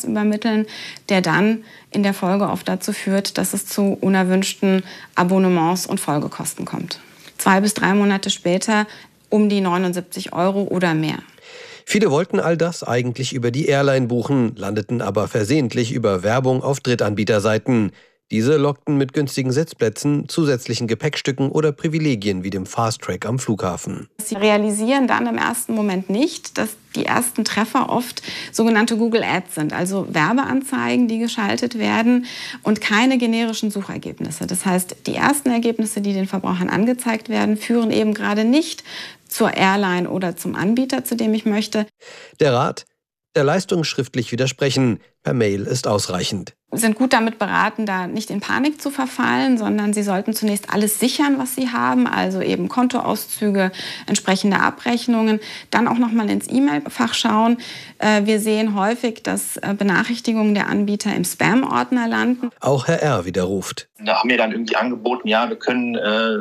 Datensatz übermitteln, der dann in der Folge oft dazu führt, dass es zu unerwünschten Abonnements und Folgekosten kommt. 2 bis 3 Monate später um die 79 € oder mehr. Viele wollten all das eigentlich über die Airline buchen, landeten aber versehentlich über Werbung auf Drittanbieterseiten. Diese lockten mit günstigen Sitzplätzen, zusätzlichen Gepäckstücken oder Privilegien wie dem Fast-Track am Flughafen. Sie realisieren dann im ersten Moment nicht, dass die ersten Treffer oft sogenannte Google Ads sind, also Werbeanzeigen, die geschaltet werden und keine generischen Suchergebnisse. Das heißt, die ersten Ergebnisse, die den Verbrauchern angezeigt werden, führen eben gerade nicht zur Airline oder zum Anbieter, zu dem ich möchte. Der Rat: der Leistung schriftlich widersprechen. Per Mail ist ausreichend. Sie sind gut damit beraten, da nicht in Panik zu verfallen, sondern Sie sollten zunächst alles sichern, was Sie haben, also eben Kontoauszüge, entsprechende Abrechnungen, dann auch nochmal ins E-Mail-Fach schauen. Wir sehen häufig, dass Benachrichtigungen der Anbieter im Spam-Ordner landen. Auch Herr R. widerruft. Da haben wir dann irgendwie angeboten, ja, wir können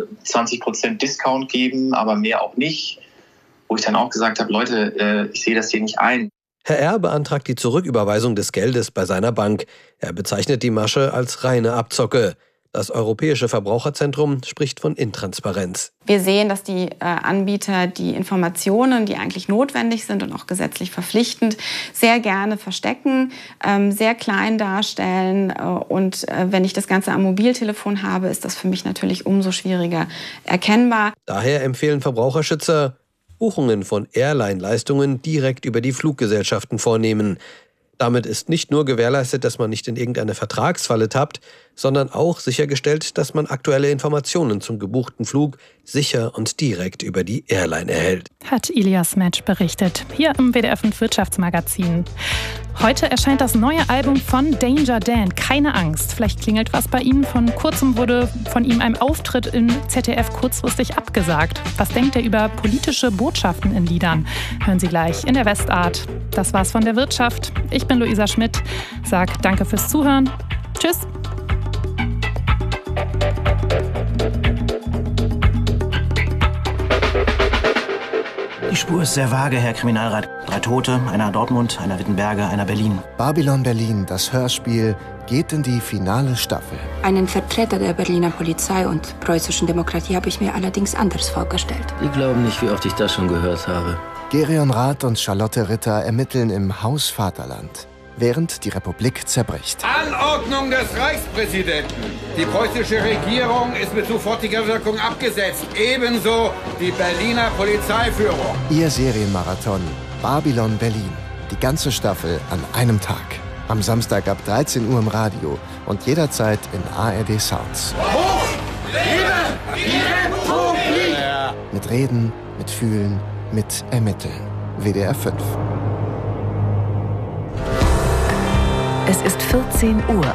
20% Discount geben, aber mehr auch nicht. Wo ich dann auch gesagt habe, Leute, ich sehe das hier nicht ein. Herr R. beantragt die Zurücküberweisung des Geldes bei seiner Bank. Er bezeichnet die Masche als reine Abzocke. Das Europäische Verbraucherzentrum spricht von Intransparenz. Wir sehen, dass die Anbieter die Informationen, die eigentlich notwendig sind und auch gesetzlich verpflichtend, sehr gerne verstecken, sehr klein darstellen. Und wenn ich das Ganze am Mobiltelefon habe, ist das für mich natürlich umso schwieriger erkennbar. Daher empfehlen Verbraucherschützer, Buchungen von Airline-Leistungen direkt über die Fluggesellschaften vornehmen. Damit ist nicht nur gewährleistet, dass man nicht in irgendeine Vertragsfalle tappt, sondern auch sichergestellt, dass man aktuelle Informationen zum gebuchten Flug sicher und direkt über die Airline erhält. Hat Ilias Metsch berichtet, hier im WDR 5 Wirtschaftsmagazin. Heute erscheint das neue Album von Danger Dan, Keine Angst. Vielleicht klingelt was bei Ihnen. Vor kurzem wurde von ihm ein Auftritt im ZDF kurzfristig abgesagt. Was denkt er über politische Botschaften in Liedern? Hören Sie gleich in der Westart. Das war's von der Wirtschaft. Ich bin Luisa Schmidt. Sag danke fürs Zuhören. Tschüss. Die Spur ist sehr vage, Herr Kriminalrat. 3 Tote, einer Dortmund, einer Wittenberge, einer Berlin. Babylon Berlin, das Hörspiel, geht in die finale Staffel. Einen Vertreter der Berliner Polizei und preußischen Demokratie habe ich mir allerdings anders vorgestellt. Sie glauben nicht, wie oft ich das schon gehört habe. Gerion Rath und Charlotte Ritter ermitteln im Haus Vaterland, während die Republik zerbricht. Anordnung des Reichspräsidenten. Die preußische Regierung ist mit sofortiger Wirkung abgesetzt. Ebenso die Berliner Polizeiführung. Ihr Serienmarathon Babylon Berlin. Die ganze Staffel an einem Tag. Am Samstag ab 13 Uhr im Radio und jederzeit in ARD Sounds. Hoch! Lebe die Republik! Mit Reden, mit Fühlen, mit Ermitteln. WDR 5. Es ist 14 Uhr.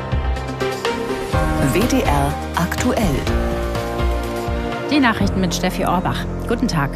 WDR aktuell. Die Nachrichten mit Steffi Orbach. Guten Tag.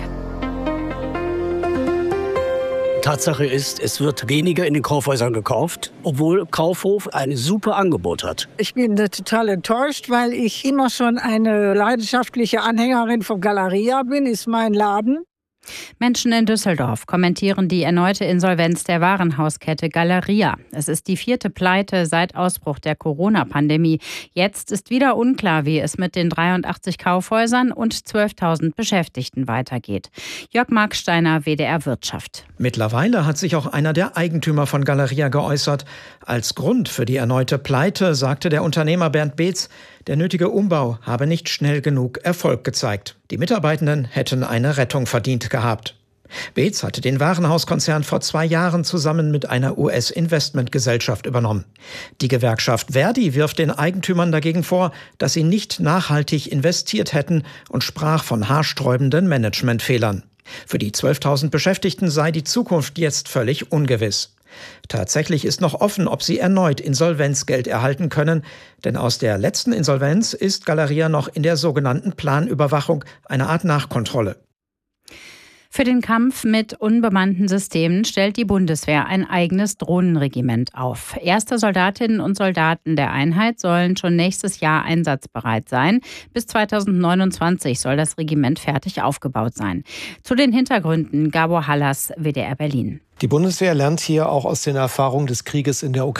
Tatsache ist, es wird weniger in den Kaufhäusern gekauft, obwohl Kaufhof ein super Angebot hat. Ich bin total enttäuscht, weil ich immer schon eine leidenschaftliche Anhängerin von Galeria bin, ist mein Laden. Menschen in Düsseldorf kommentieren die erneute Insolvenz der Warenhauskette Galeria. Es ist die 4. Pleite seit Ausbruch der Corona-Pandemie. Jetzt ist wieder unklar, wie es mit den 83 Kaufhäusern und 12.000 Beschäftigten weitergeht. Jörg Marksteiner, WDR Wirtschaft. Mittlerweile hat sich auch einer der Eigentümer von Galeria geäußert. Als Grund für die erneute Pleite sagte der Unternehmer Bernd Beetz, der nötige Umbau habe nicht schnell genug Erfolg gezeigt. Die Mitarbeitenden hätten eine Rettung verdient gehabt. Beetz hatte den Warenhauskonzern vor 2 Jahren zusammen mit einer US-Investmentgesellschaft übernommen. Die Gewerkschaft Verdi wirft den Eigentümern dagegen vor, dass sie nicht nachhaltig investiert hätten und sprach von haarsträubenden Managementfehlern. Für die 12.000 Beschäftigten sei die Zukunft jetzt völlig ungewiss. Tatsächlich ist noch offen, ob sie erneut Insolvenzgeld erhalten können, denn aus der letzten Insolvenz ist Galeria noch in der sogenannten Planüberwachung, eine Art Nachkontrolle. Für den Kampf mit unbemannten Systemen stellt die Bundeswehr ein eigenes Drohnenregiment auf. Erste Soldatinnen und Soldaten der Einheit sollen schon nächstes Jahr einsatzbereit sein. Bis 2029 soll das Regiment fertig aufgebaut sein. Zu den Hintergründen Gabor Hallas, WDR Berlin. Die Bundeswehr lernt hier auch aus den Erfahrungen des Krieges in der Ukraine.